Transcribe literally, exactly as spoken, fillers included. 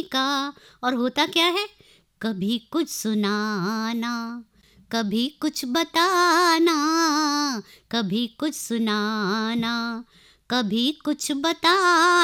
का। और होता क्या है, कभी कुछ सुनाना, कभी कुछ बताना, कभी कुछ सुनाना, कभी कुछ बताना।